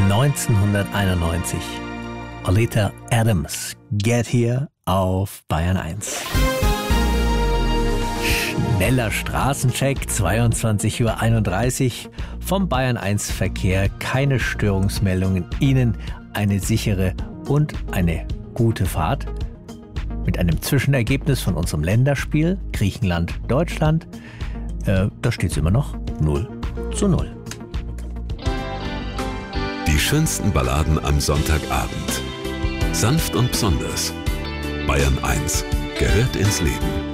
1991. Oleta Adams, Get Here auf Bayern 1. Schneller Straßencheck, 22:31 Uhr. Vom Bayern 1 Verkehr keine Störungsmeldungen. Ihnen eine sichere und eine gute Fahrt. Mit einem Zwischenergebnis von unserem Länderspiel Griechenland-Deutschland. Da steht es immer noch 0:0. Die schönsten Balladen am Sonntagabend. Sanft und besonders. Bayern 1 gehört ins Leben.